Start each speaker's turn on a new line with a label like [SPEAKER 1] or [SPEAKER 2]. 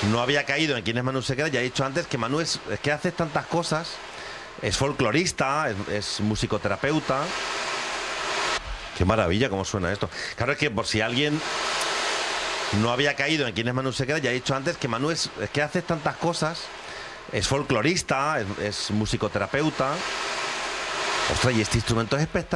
[SPEAKER 1] No había caído en quién es Manu Sequera. Ya he dicho antes que Manu es que hace tantas cosas. Es folclorista, es musicoterapeuta. Qué maravilla cómo suena esto. Claro, es que por si alguien no había caído en quién es Manu Sequera, ya he dicho antes que Manu es que hace tantas cosas. Es folclorista, es musicoterapeuta. Ostras, y este instrumento es espectacular.